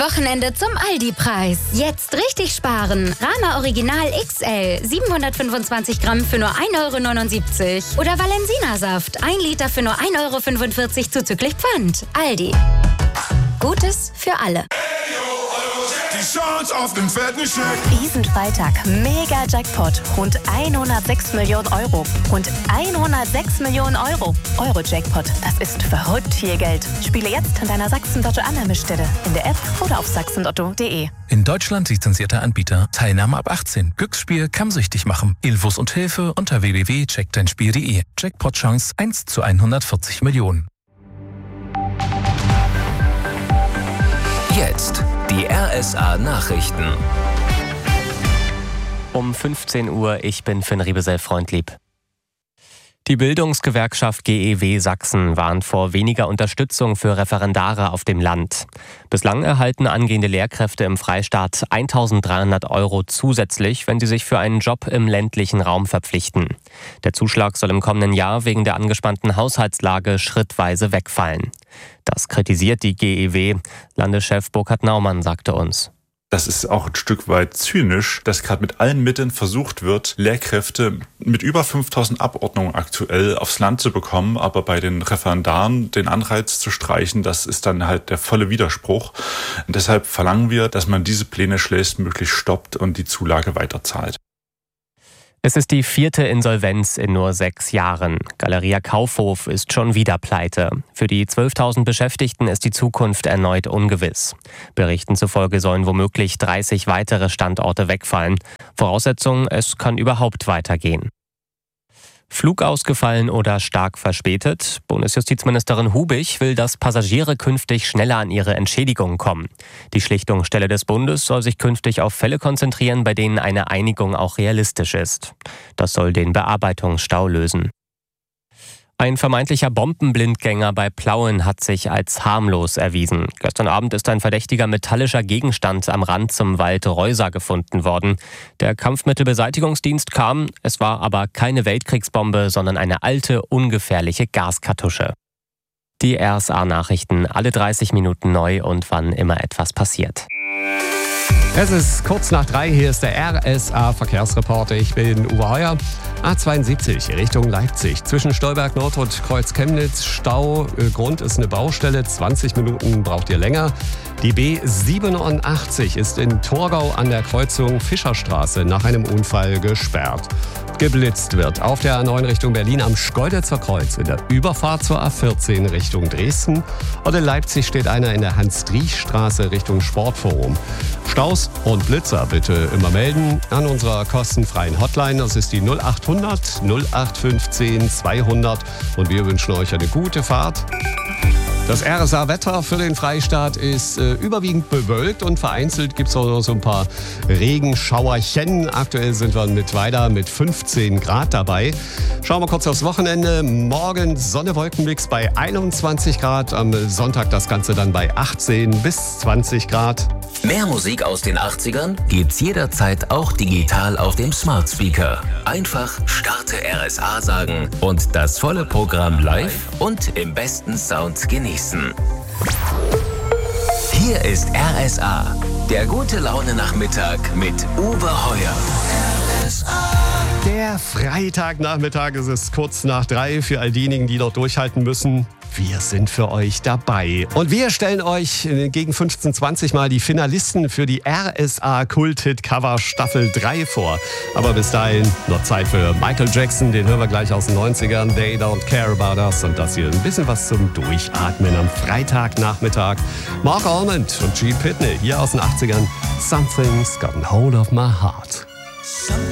Wochenende zum Aldi-Preis. Jetzt richtig sparen. Rama Original XL 725 Gramm für nur 1,79 € oder Valensina-Saft 1 Liter für nur 1,45 € zuzüglich Pfand. Aldi. Gutes für alle. Die Chance auf den fetten Scheck. Diesen Freitag Mega-Jackpot. Rund 106 Millionen Euro. Rund 106 Millionen Euro. Euro-Jackpot. Das ist verrückt viel Geld. Spiele jetzt an deiner Sachsen-Lotto-Annahmestelle. In der App oder auf sachsenlotto.de. In Deutschland lizenzierter Anbieter. Teilnahme ab 18. Glücksspiel kann süchtig machen. Infos und Hilfe unter www.checkdeinspiel.de. Jackpot-Chance 1 zu 140 Millionen. Jetzt die RSA-Nachrichten. Um 15 Uhr, ich bin Finn Riebesell-Freundlieb. Die Bildungsgewerkschaft GEW Sachsen warnt vor weniger Unterstützung für Referendare auf dem Land. Bislang erhalten angehende Lehrkräfte im Freistaat 1.300 € zusätzlich, wenn sie sich für einen Job im ländlichen Raum verpflichten. Der Zuschlag soll im kommenden Jahr wegen der angespannten Haushaltslage schrittweise wegfallen. Das kritisiert die GEW. Landeschef Burkhard Naumann sagte uns: Das ist auch ein Stück weit zynisch, dass gerade mit allen Mitteln versucht wird, Lehrkräfte mit über 5.000 Abordnungen aktuell aufs Land zu bekommen, aber bei den Referendaren den Anreiz zu streichen, das ist dann halt der volle Widerspruch. Und deshalb verlangen wir, dass man diese Pläne schnellstmöglich stoppt und die Zulage weiterzahlt. Es ist die 4. Insolvenz in nur 6 Jahren. Galeria Kaufhof ist schon wieder pleite. Für die 12.000 Beschäftigten ist die Zukunft erneut ungewiss. Berichten zufolge sollen womöglich 30 weitere Standorte wegfallen. Voraussetzung, es kann überhaupt weitergehen. Flug ausgefallen oder stark verspätet? Bundesjustizministerin Hubig will, dass Passagiere künftig schneller an ihre Entschädigung kommen. Die Schlichtungsstelle des Bundes soll sich künftig auf Fälle konzentrieren, bei denen eine Einigung auch realistisch ist. Das soll den Bearbeitungsstau lösen. Ein vermeintlicher Bombenblindgänger bei Plauen hat sich als harmlos erwiesen. Gestern Abend ist ein verdächtiger metallischer Gegenstand am Rand zum Wald Reusa gefunden worden. Der Kampfmittelbeseitigungsdienst kam, es war aber keine Weltkriegsbombe, sondern eine alte, ungefährliche Gaskartusche. Die RSA-Nachrichten, alle 30 Minuten neu und wann immer etwas passiert. Es ist kurz nach 3, hier ist der RSA-Verkehrsreporter. Ich bin Uwe Heuer. A72 Richtung Leipzig. Zwischen Stolberg Nord und Kreuz Chemnitz Stau. Grund ist eine Baustelle. 20 Minuten braucht ihr länger. Die B87 ist in Torgau an der Kreuzung Fischerstraße nach einem Unfall gesperrt. Geblitzt wird auf der A9 Richtung Berlin am Schkeuditzer Kreuz in der Überfahrt zur A14 Richtung Dresden. Und in Leipzig steht einer in der Hans-Driesch-Straße Richtung Sportforum. Staus und Blitzer bitte immer melden an unserer kostenfreien Hotline. Das ist die 0800 0815 200 und wir wünschen euch eine gute Fahrt. Das RSA-Wetter für den Freistaat ist überwiegend bewölkt und vereinzelt gibt es auch noch so ein paar Regenschauerchen. Aktuell sind wir mit 15 Grad dabei. Schauen wir kurz aufs Wochenende. Morgen Sonne, Wolkenmix bei 21 Grad. Am Sonntag das Ganze dann bei 18 bis 20 Grad. Mehr Musik aus den 80ern gibt's jederzeit auch digital auf dem Smart Speaker. Einfach Starte RSA sagen und das volle Programm live und im besten Sound genießen. Hier ist RSA, der gute Laune-Nachmittag mit Uwe Heuer. Der Freitagnachmittag, es ist kurz nach 3 für all diejenigen, die noch durchhalten müssen. Wir sind für euch dabei. Und wir stellen euch gegen 15:20 mal die Finalisten für die RSA Kult-Hit-Cover Staffel 3 vor. Aber bis dahin noch Zeit für Michael Jackson, den hören wir gleich aus den 90ern. They Don't Care About Us. Und das hier ein bisschen was zum Durchatmen am Freitagnachmittag. Mark Almond und Gene Pitney hier aus den 80ern. Something's Got a Hold of My Heart.